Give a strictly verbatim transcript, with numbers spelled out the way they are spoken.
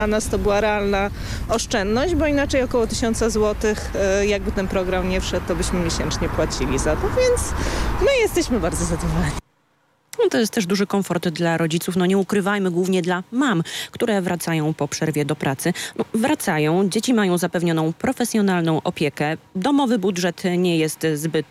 Dla nas to była realna oszczędność, bo inaczej około tysiąca złotych, jakby ten program nie wszedł, to byśmy miesięcznie płacili za to, więc my jesteśmy bardzo zadowoleni. No to jest też duży komfort dla rodziców, no nie ukrywajmy, głównie dla mam, które wracają po przerwie do pracy. No, wracają, dzieci mają zapewnioną profesjonalną opiekę, domowy budżet nie jest zbyt